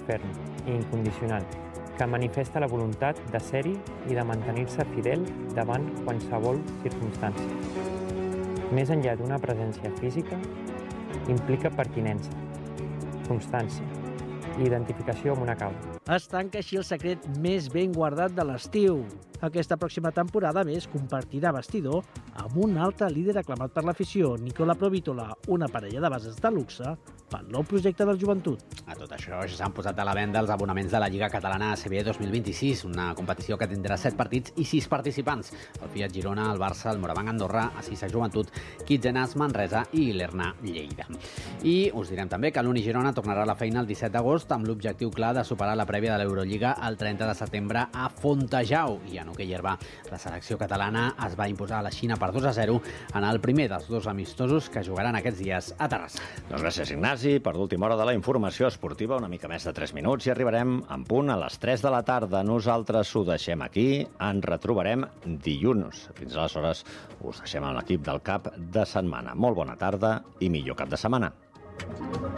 ferm i incondicional que manifesta la voluntat de ser-hi i de mantenir-se fidel davant qualsevol circumstància. Més enllà d'una presència física, implica pertinença, constància i identificació amb una causa. Es tanca així el secret més ben guardat de l'estiu. Aquesta pròxima temporada, més, compartirà vestidor amb un altre líder aclamat per l'afició, Nicola Provítola, una parella de bases de luxe pel nou projecte del joventut. A tot això ja s'han posat a la venda els abonaments de la Lliga Catalana ACB 2026, una competició que tindrà 7 partits i 6 participants. El Fiat Girona, el Barça, el Morabanc Andorra, Assisa Joventut, Kitzenas Manresa i l'Erna Lleida. I us direm també que l'Uni Girona tornarà a la feina el 17 d'agost amb l'objectiu clar de superar la prèvia de l'Eurolliga el 30 de setembre a Fontejau. I en hoquei herba, la selecció catalana es va imposar a la Xina per 2-0 en el primer dels 2 amistosos que jugaran aquests dies a Terrassa. Doncs gràcies, Ignasi. Per l'última hora de la informació esportiva, una mica més de 3 minuts, i arribarem en punt a les 3 de la tarda. Nosaltres ho deixem aquí. Ens retrobarem dilluns. Fins aleshores us deixem amb l'equip del cap de setmana. Molt bona tarda i millor cap de setmana.